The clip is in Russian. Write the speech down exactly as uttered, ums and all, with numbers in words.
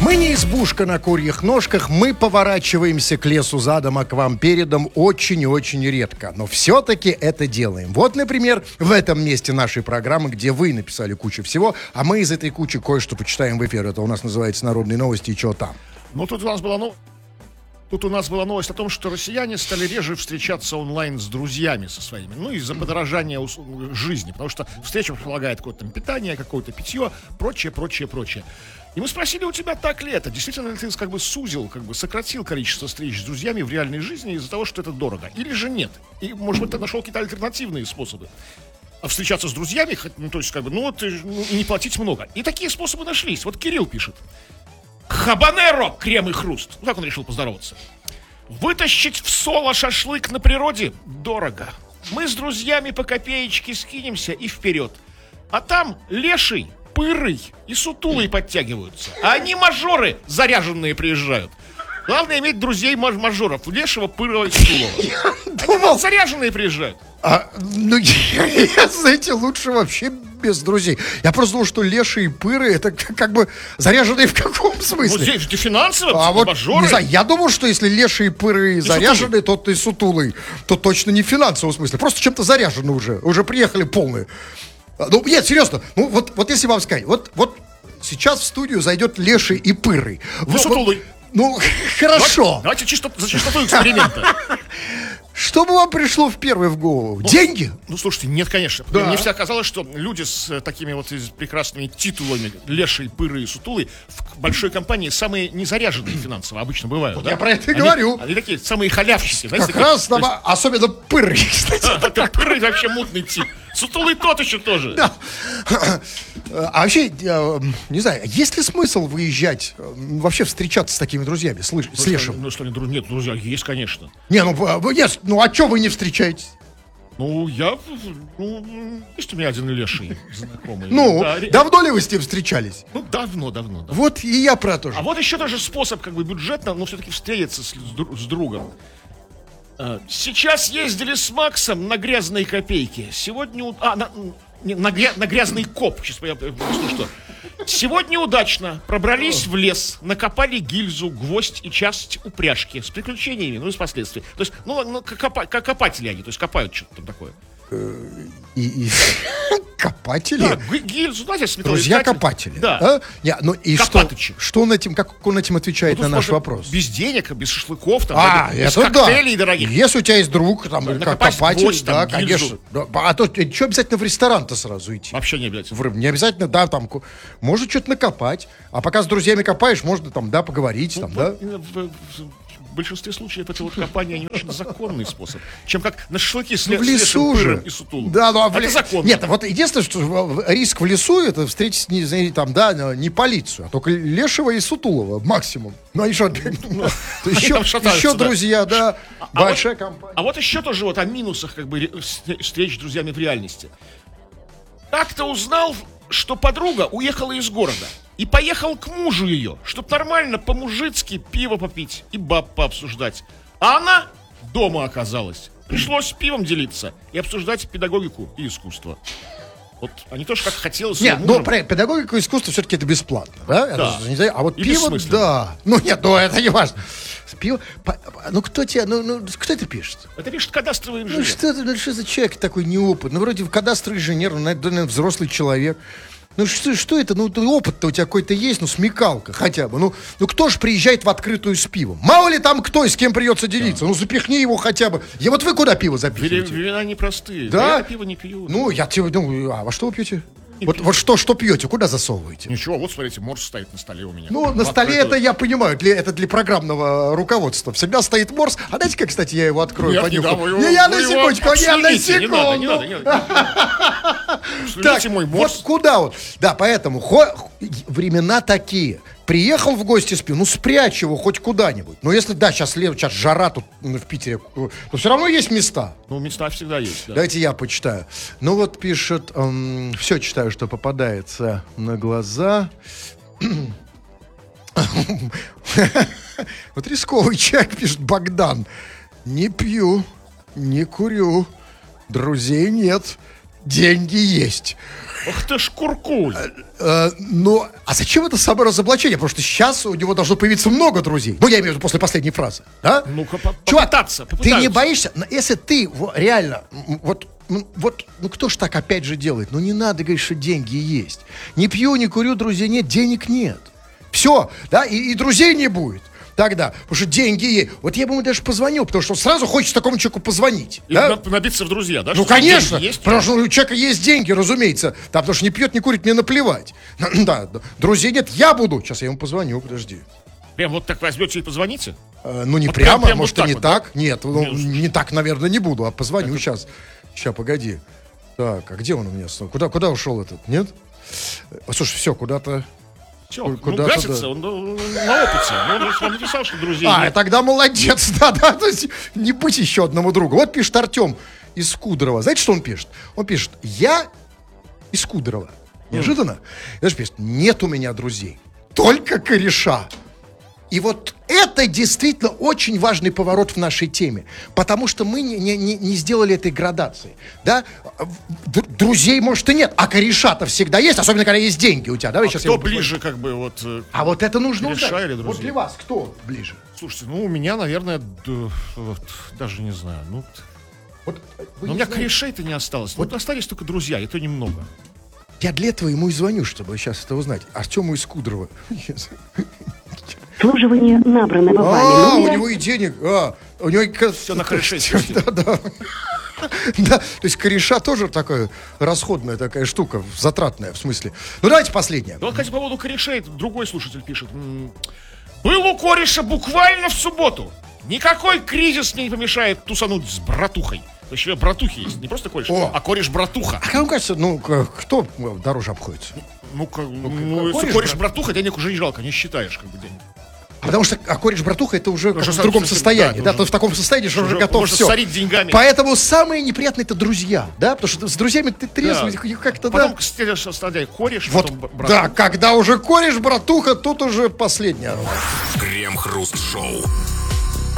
Мы не избушка на курьих ножках, мы поворачиваемся к лесу задом, а к вам передом очень и очень редко. Но все-таки это делаем. Вот, например, в этом месте нашей программы, где вы написали кучу всего, а мы из этой кучи кое-что почитаем в эфир. Это у нас называется «Народные новости» и что там. Ну, тут у нас была новость. Тут у нас была новость о том, что россияне стали реже встречаться онлайн с друзьями со своими. Ну, из-за подорожания жизни. Потому что встреча предполагает какое-то там питание, какое-то питье, прочее, прочее, прочее. И мы спросили у тебя, так ли это? Действительно ли ты как бы сузил, как бы сократил количество встреч с друзьями в реальной жизни из-за того, что это дорого? Или же нет? И, может быть, ты нашел какие-то альтернативные способы? А встречаться с друзьями, ну, то есть, как бы, ну, вот, ну, не платить много. И такие способы нашлись. Вот Кирилл пишет. Хабанеро, крем и хруст. Ну, так он решил поздороваться. Вытащить в соло шашлык на природе дорого. Мы с друзьями по копеечке скинемся и вперед. А там леший, пырый и сутулый подтягиваются. А они мажоры заряженные приезжают. Главное иметь друзей мажоров. Лешего, пырого и сутулого. Думал, заряженные приезжают. А, ну, я, я, знаете, лучше вообще без друзей. Я просто думал, что леши и пыры это как бы заряженные в каком смысле? Ну, здесь финансово, а вот, мажоры. Не знаю, я думал, что если леши и пыры и заряженные, то ты сутулый, то точно не в финансовом смысле. Просто чем-то заряжены уже. Уже приехали полные. Ну, нет, серьезно. Ну, вот, вот если вам сказать, вот, вот сейчас в студию зайдет леший и пырый. Вы сутулый. Ну, хорошо. Давайте, давайте чисто, за чистоту эксперимента. Что бы вам пришло в первое в голову? Ну, Деньги? Ну, слушайте, нет, конечно. Да. Мне всегда казалось, что люди с э, такими вот прекрасными титулами леший, пыры и сутулы в большой компании самые незаряженные финансово обычно бывают. Вот да? я про это и они, говорю. Они такие самые халявщики. Как знаете, раз, такие, там, особенно пыры, кстати. А, пыры вообще мутный тип. Сутулый тот еще тоже. Да. А вообще, не знаю, есть ли смысл выезжать, вообще встречаться с такими друзьями, с, лыж, Ну, с лешим? Что, ну, что, нет, друзья, есть, конечно. Не, ну, есть, ну а что вы не встречаетесь? Ну, я, ну, есть у меня один леший знакомый. Ну, да, давно ли вы с ним встречались? Ну, давно, давно, да. Вот и я про то же. А вот еще даже способ, как бы, бюджетно, но все-таки встретиться с, с другом. Сейчас ездили с Максом на грязной копейке. Сегодня... А, на, не, на, гря, на грязный коп. Сейчас я объясню, что. Сегодня удачно пробрались в лес, накопали гильзу, гвоздь и часть упряжки. С приключениями, ну и с последствиями. То есть, ну, ну как, копа, как копатели они, то есть копают что-то там такое. И, и... Копатели? Да, гильзу, знаете, друзья-копатели. Да. А? Я, ну и Копатычи. что, что он этим, как он этим отвечает Ну, на наш можно вопрос? Без денег, без шашлыков, там, А, без это коктейлей да. дорогих. Если у тебя есть друг, там, Да, как накопать копатель, гвоздь, да, там, конечно. гильзу. Да, а то что обязательно в ресторан-то сразу идти? Вообще не обязательно. В, не обязательно, да, там, ку- можно что-то накопать. А пока с друзьями копаешь, можно там, да, поговорить, Ну, там, в, да. в- в- в большинстве случаев это вот копание не очень законный способ, чем как на шашлыки с, Ну, ле- в с лесу лешим, же. пыром и сутулом. Да, ну, а в Это ле- законно. Нет, вот единственное, что в- риск в лесу, это встретить не, знаете, там, да, не полицию, а только Лешего и Сутулова максимум. Ну, они что, еще, там шатаются, еще да. друзья, да, А большая вот- компания. А вот еще тоже вот о минусах как бы ре- встр- встреч с друзьями в реальности. Как-то узнал, что подруга уехала из города и поехал к мужу ее, чтоб нормально по-мужицки пиво попить и баб пообсуждать. А она дома оказалась. Пришлось пивом делиться и обсуждать педагогику и искусство. Вот они тоже как хотелось. с Нет, ее ну, мужем. про- педагогику и искусство все-таки это бесплатно, да? Я Да. даже не знаю, а вот И пиво, бессмысленно. да. Ну, нет, ну, это не важно. Пиво, по- ну, кто тебе, ну, ну, кто это пишет? Это пишет кадастровый Ну, инженер. что, это, ну, что за человек такой неопытный? Ну, вроде кадастровый инженер, ну, наверное, взрослый человек. Ну, что, что это? Ну, ты- опыт-то у тебя какой-то есть, ну, смекалка хотя бы. Ну, ну, кто ж приезжает в открытую с пивом? Мало ли там кто и с кем придется делиться. Ну, запихни его хотя бы. Я вот вы куда пиво Вери- запихиваете? Вина непростые. Да? Я пиво не пью. Ну, я тебе, ну, а во что вы пьете? Вот, пью. вот что, что пьете, куда засовываете? Ничего, вот смотрите, морс стоит на столе у меня. Ну, на В столе это открытую. я понимаю, для, это для программного руководства. Всегда стоит морс. А дайте как, кстати, я его открою, Нет, понюхаю. не, да, вы его- Не, я вы на его секундочку, я на обслюните, не надо, не надо, секунду. не надо. Так, Обслюните мой морс. вот куда вот? Да, поэтому хо- времена такие. Приехал в гости с пивом, ну спрячь его хоть куда-нибудь. Но если, да, сейчас, лев- сейчас жара тут м, в Питере, э, то все равно есть места. Ну, места всегда есть, да. Давайте я почитаю. Ну вот пишет, все читаю, что попадается на глаза. Вот рисковый человек, пишет Богдан. Не пью, не курю, друзей нет. деньги есть. Ах ты ж куркуль. Э, ну, а зачем это саморазоблачение? Потому что сейчас у него должно появиться много друзей. Ну, я имею в виду после последней фразы. Да? Ну-ка, Чувак, попытаться, ты не боишься? Но если ты во, реально, м, вот, м, вот, ну кто ж так опять же делает? Ну не надо говорить, что деньги есть. Не пью, не курю, друзей нет, денег нет. Все, да, и, и друзей не будет. Тогда, потому что деньги есть. Вот я бы ему даже позвонил, потому что сразу хочется такому человеку позвонить. И да? набиться в друзья, да? Ну, что конечно, есть? потому что у человека есть деньги, разумеется. Да, потому что не пьет, не курит, мне наплевать. Да, друзей нет, я буду. Сейчас я ему позвоню, подожди. Прям вот так возьмете и позвоните? Э, ну, не вот прямо, прям, прям может, вот и не вот, так. Да? Нет, ну, Нет, не так, наверное, не буду, а позвоню Это... сейчас. Сейчас, погоди. Так, а где он у меня? Куда, куда ушел этот? Нет? Слушай, все, куда-то... Все, куда-то, ну, гасится, да. он, он на опыте. Он же вам написал, что друзей А, нет. тогда молодец, да, да, то есть не быть еще одному другу. Вот пишет Артем из Кудрово. Знаете, что он пишет? Он пишет, я из Кудрово. Неожиданно. И даже пишет, нет у меня друзей, только кореша. И вот это действительно очень важный поворот в нашей теме, потому что мы не, не, не не сделали этой градации, да? Д- друзей, может, и нет, а кореша-то всегда есть, особенно, когда есть деньги у тебя. Давай А сейчас кто я вам ближе, как бы, вот... э, А вот это нужно кореша узнать. или Вот друзья? для вас кто ближе? Слушайте, ну, у меня, наверное, д- вот, даже не знаю, ну... Вот, вы Но не у меня знаете. корешей-то не осталось. Вот- Вот остались только друзья, и то немного. Я для этого ему и звоню, чтобы сейчас это узнать. Артему из Кудрово. Обслуживание набранного А, вами у номера. него и денег. А, у него и... Все на корешей. Да, да. Да, то есть кореша тоже такая расходная такая штука, затратная в смысле. Ну давайте последнее. Да вот, кстати, по поводу корешей, другой слушатель пишет. М, Был у кореша буквально в субботу. Никакой кризис мне не помешает тусануть с братухой. То есть еще братухи есть, не просто кореш, О. а кореш-братуха. А как вам кажется, ну, к- кто дороже обходится? Ну, как, ну, если кореш, кореш-братуха, денег уже не жалко, не считаешь, как бы, денег. А потому что а кореш-братуха это уже как что в сам- другом совсем, состоянии. да, Да, уже- то в таком состоянии, что уже уже готов можно все. сорить деньгами. Поэтому самое неприятное это друзья, да, потому что с друзьями ты трезвый, Да. как-то, Потом, да. кстати, стадия кореш, Вот, потом б- да, братуха. когда уже кореш-братуха, тут уже последняя. Крем-хруст-шоу.